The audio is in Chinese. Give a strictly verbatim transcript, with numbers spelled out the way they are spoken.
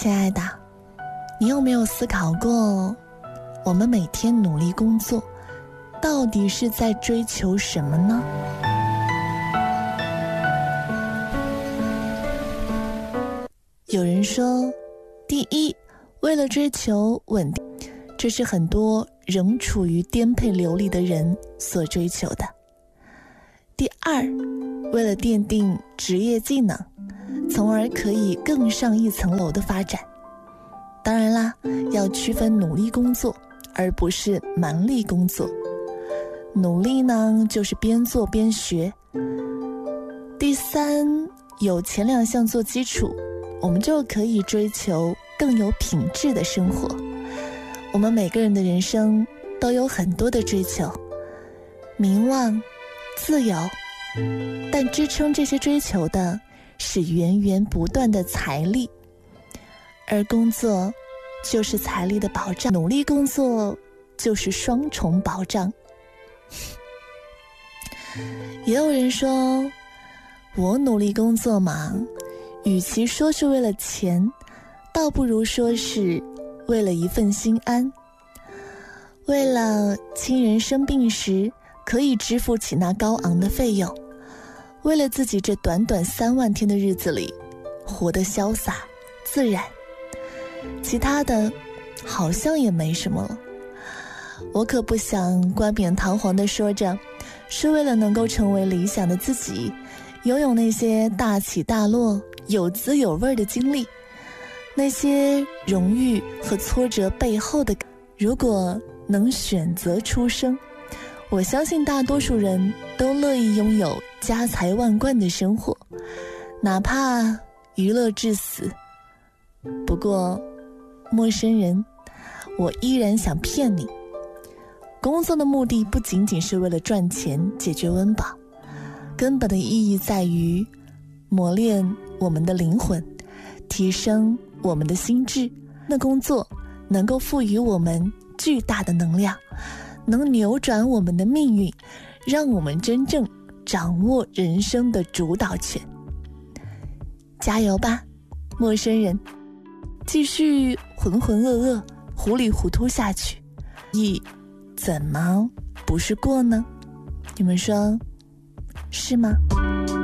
亲爱的，你有没有思考过，我们每天努力工作，到底是在追求什么呢？有人说，第一，为了追求稳定，这是很多仍处于颠沛流离的人所追求的。第二，为了奠定职业技能，从而可以更上一层楼的发展。当然啦，要区分努力工作而不是蛮力工作。努力呢，就是边做边学。第三，有前两项做基础，我们就可以追求更有品质的生活。我们每个人的人生都有很多的追求，名望、自由，但支撑这些追求的是源源不断的财力，而工作就是财力的保障，努力工作就是双重保障。也有人说，我努力工作嘛，与其说是为了钱，倒不如说是为了一份心安，为了亲人生病时可以支付起那高昂的费用，为了自己这短短三万天的日子里活得潇洒自然，其他的好像也没什么了。我可不想冠冕堂皇地说着是为了能够成为理想的自己，拥有那些大起大落有滋有味的经历，那些荣誉和挫折背后的。如果能选择出生，我相信大多数人都乐意拥有家财万贯的生活，哪怕娱乐至死。不过陌生人，我依然想骗你，工作的目的不仅仅是为了赚钱解决温饱，根本的意义在于磨练我们的灵魂，提升我们的心智。那工作能够赋予我们巨大的能量，能扭转我们的命运，让我们真正掌握人生的主导权。加油吧，陌生人，继续浑浑噩噩糊里糊涂下去，意怎么不是过呢？你们说是吗？